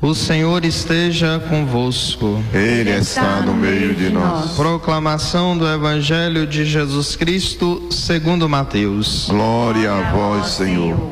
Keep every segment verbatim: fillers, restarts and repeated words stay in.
O Senhor esteja convosco. Ele está no meio de nós. Proclamação do Evangelho de Jesus Cristo segundo Mateus. Glória a vós, Senhor.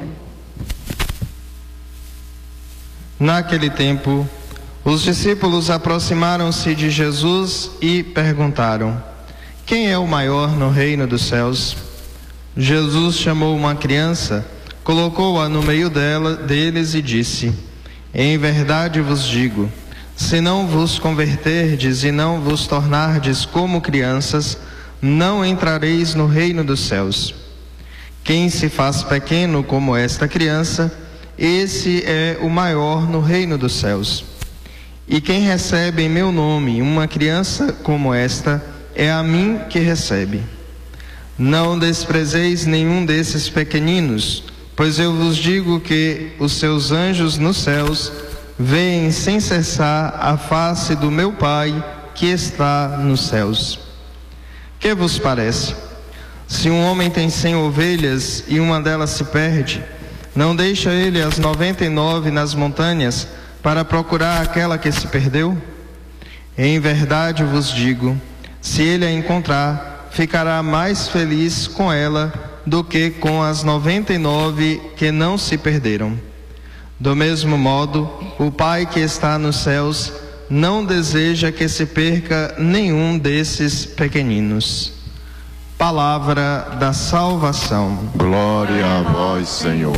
Naquele tempo, os discípulos aproximaram-se de Jesus e perguntaram: quem é o maior no reino dos céus? Jesus chamou uma criança, colocou-a no meio dela, deles e disse: em verdade vos digo, se não vos converterdes e não vos tornardes como crianças, não entrareis no reino dos céus. Quem se faz pequeno como esta criança, esse é o maior no reino dos céus. E quem recebe em meu nome uma criança como esta, é a mim que recebe. Não desprezeis nenhum desses pequeninos, pois eu vos digo que os seus anjos nos céus veem sem cessar a face do meu Pai que está nos céus. Que vos parece? Se um homem tem cem ovelhas e uma delas se perde, não deixa ele as noventa e nove nas montanhas para procurar aquela que se perdeu? Em verdade vos digo, se ele a encontrar, ficará mais feliz com ela do que com as noventa e nove que não se perderam. Do mesmo modo, o Pai que está nos céus não deseja que se perca nenhum desses pequeninos. Palavra da salvação. Glória a vós, Senhor.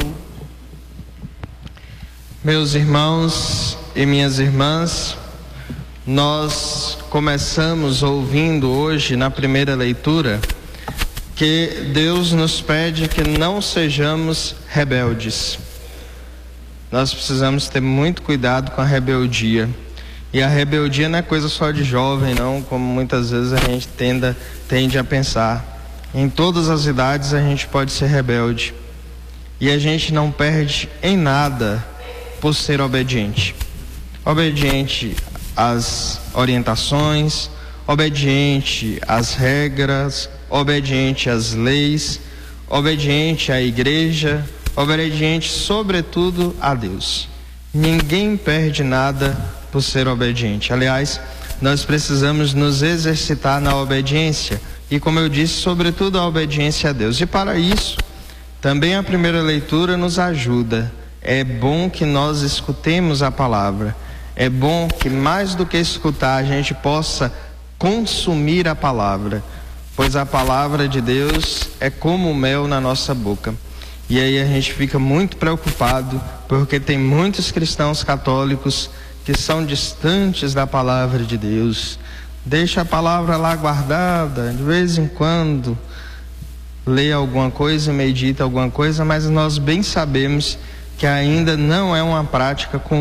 Meus irmãos e minhas irmãs, nós começamos ouvindo hoje na primeira leitura que Deus nos pede que não sejamos rebeldes. Nós precisamos ter muito cuidado com a rebeldia. E a rebeldia não é coisa só de jovem, não, como muitas vezes a gente tenda, tende a pensar. Em todas as idades a gente pode ser rebelde. E a gente não perde em nada por ser obediente. Obediente às orientações, obediente às regras, obediente às leis, obediente à igreja, obediente sobretudo a Deus. Ninguém perde nada por ser obediente. Aliás, nós precisamos nos exercitar na obediência e, como eu disse, sobretudo a obediência a Deus. E para isso, também a primeira leitura nos ajuda. É bom que nós escutemos a palavra. É bom que mais do que escutar, a gente possa consumir a palavra, pois a palavra de Deus é como o mel na nossa boca. E aí a gente fica muito preocupado, porque tem muitos cristãos católicos que são distantes da palavra de Deus. Deixa a palavra lá guardada, de vez em quando lê alguma coisa, medita alguma coisa, mas nós bem sabemos que ainda não é uma prática comum